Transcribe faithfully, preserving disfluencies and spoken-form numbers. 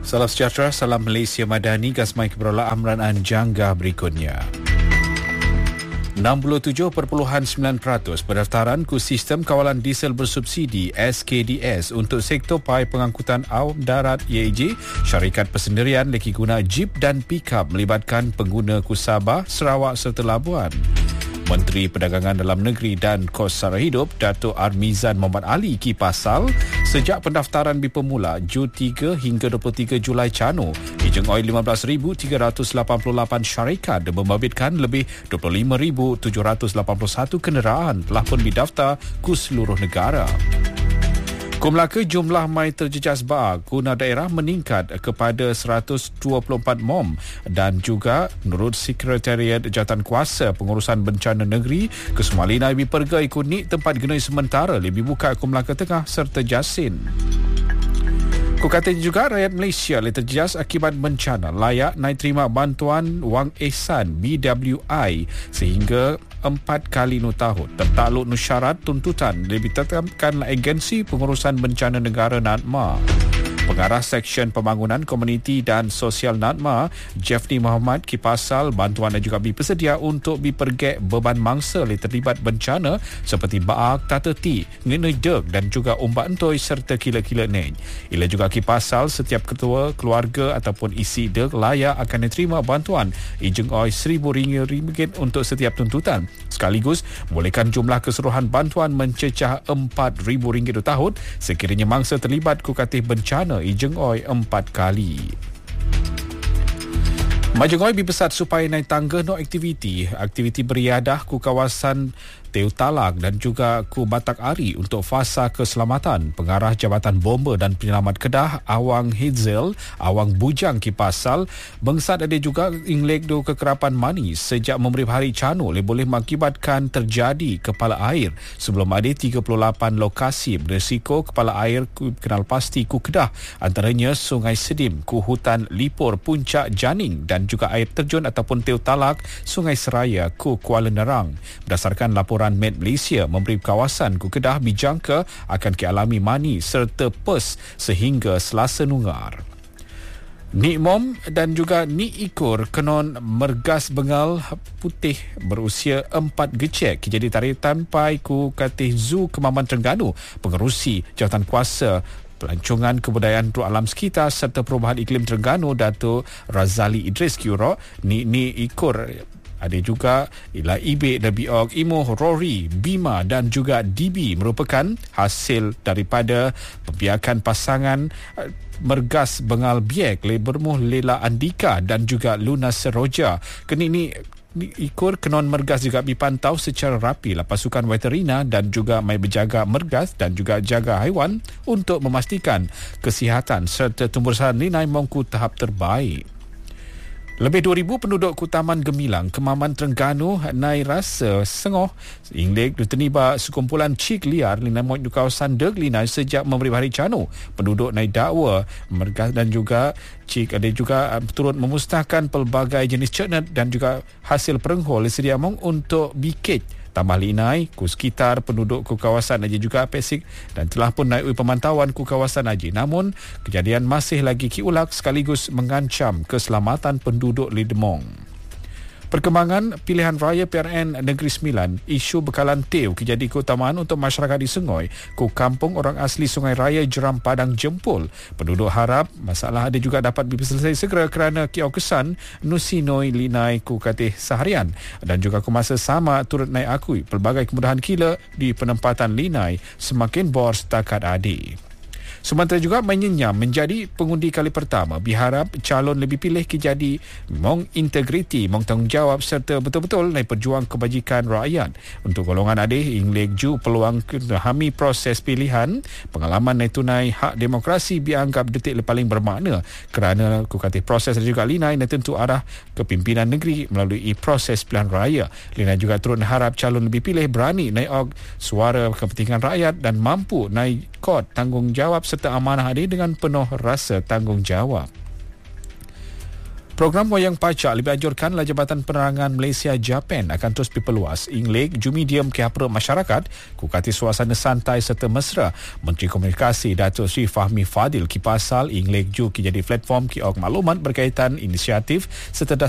Salam sejahtera, salam Malaysia Madani, gasmai keberolah Amran Anjangga berikutnya. enam puluh tujuh perpuluhan sembilan peratus pendaftaran ku Sistem Kawalan Diesel Bersubsidi S K D S untuk sektor pai pengangkutan awam darat I A J, syarikat persendirian leki guna jeep dan pick-up melibatkan pengguna ku Sabah, Sarawak serta Labuan. Menteri Perdagangan Dalam Negeri dan Kos Sara Hidup Datuk Armizan Mohamed Ali ki pasal sejak pendaftaran berpemula Jun tiga hingga dua puluh tiga Julai cano dijengoi lima belas ribu tiga ratus lapan puluh lapan syarikat dan membabitkan lebih dua puluh lima ribu tujuh ratus lapan puluh satu kenderaan telah pun didaftar ku seluruh negara. Ku Melaka jumlah mai terjejas baak guna daerah meningkat kepada seratus dua puluh empat mom dan juga menurut Sekretariat Jawatankuasa Pengurusan Bencana Negeri, kesemua linai dipergai kunik tempat genoi sementara lebih buka Ku Melaka Tengah serta Jasin. Ku kata juga rakyat Malaysia yang terjejas akibat bencana layak naik terima bantuan wang ihsan B W I sehingga empat kali nu tahun. Tertakluk nu syarat tuntutan lebih ditetapkan Agensi Pengurusan Bencana Negara NADMA. Pengarah Seksyen Pembangunan Komuniti dan Sosial NADMA, Jeffrey Muhammad ki pasal bantuan dan juga bersedia untuk dipergek beban mangsa yang terlibat bencana seperti baak, tata ti, ngenai deg dan juga umbak entoi serta kila-kila neng. Ia juga ki pasal setiap ketua keluarga ataupun isi deg layak akan diterima bantuan ijeng oi seribu ringgit untuk setiap tuntutan. Sekaligus bolehkan jumlah keseluruhan bantuan mencecah empat ribu ringgit dua tahun sekiranya mangsa terlibat ku katih bencana ijeng oi empat kali. Majengoi dibesat supaya naik tangga no aktiviti, aktiviti beriadah ku kawasan Teu Talak dan juga ku Batak Ari untuk fasa keselamatan. Pengarah Jabatan Bomba dan Penyelamat Kedah, Awang Hitzel, Awang Bujang ki pasal, bengsat ada juga inglek do kekerapan mani sejak memberi hari cano boleh mengakibatkan terjadi kepala air sebelum ada tiga puluh lapan lokasi berisiko kepala air ku kenal pasti ku Kedah, antaranya Sungai Sedim, ku Hutan Lipur, Puncak Janing dan juga air terjun ataupun Teu Talak, Sungai Seraya, ku Kuala Nerang. Berdasarkan laporan Met Malaysia memberi kawasan ku Kedah dijangka akan kealami mani serta pes sehingga Selasa nungar. Nik Mom dan juga Nik Ikur kenon mergas bengal putih berusia empat gecek jadi tarik tanpai ku katih Zoo Kemaman Terengganu, pengerusi Jawatankuasa Pelancongan Kebudayaan untuk Alam Sekitar serta Perubahan Iklim Terengganu, Datuk Razali Idris Kiuro. Nik Nik Ikur ada juga ialah Ibe, Dabiog, Imo, Rory, Bima dan juga D B merupakan hasil daripada pembiakan pasangan mergas bengal biak bermuh Lela Andika dan juga Luna Seroja. Kini ini Ikur kenon mergas juga dipantau secara rapi oleh pasukan veterina dan juga mai berjaga mergas dan juga jaga haiwan untuk memastikan kesihatan serta tumbuhan linai mongku tahap terbaik. Lebih dua ribu penduduk ku Taman Gemilang, Kemaman Terengganu nai rasa sengoh inglek diteniba sekumpulan cik liar lina moit di kawasan Deg Linai sejak memberi hari cano. Penduduk nai dakwa mergas dan juga cik ada juga uh, turut memusnahkan pelbagai jenis cernet dan juga hasil perenghol sedia mong untuk bikej tambah linai ku sekitar penduduk ku kawasan Haji juga Pesik dan telah pun naik pemantauan ku kawasan Haji. Namun kejadian masih lagi kiulak sekaligus mengancam keselamatan penduduk Lidemong. Perkembangan pilihan raya P R N Negeri Sembilan, isu bekalan teu kejadi keutamaan untuk masyarakat di Sengoi, ku kampung orang asli Sungai Raya Jeram Padang Jempol. Penduduk harap masalah ada juga dapat diselesaikan segera kerana kiau kesan nusinoi linai ku katih seharian dan juga ku masa sama turut naik akui pelbagai kemudahan kila di penempatan linai semakin bor setakat adik. Sementara juga menyenyam menjadi pengundi kali pertama, diharap calon lebih pilih ke jadi mong integriti, mong tanggungjawab serta betul-betul naik perjuang kebajikan rakyat. Untuk golongan adih, inglek ju peluang memahami proses pilihan, pengalaman naik tunai hak demokrasi dianggap detik paling bermakna kerana kukatih proses dan juga linai naik tentu arah kepimpinan negeri melalui proses pilihan raya. Linai juga turut harap calon lebih pilih berani naik suara kepentingan rakyat dan mampu naik kod tanggungjawab serta amanah adil dengan penuh rasa tanggungjawab. Program wayang pacak lebih anjurkanlah Jabatan Penerangan Malaysia Japan akan terus diperluas. Ingleg jumi diam ke hapra masyarakat kukati suasana santai serta mesra. Menteri Komunikasi Datuk Seri Fahmi Fadil kipasal Ingleg ju ki jadi platform ki ok maklumat berkaitan inisiatif serta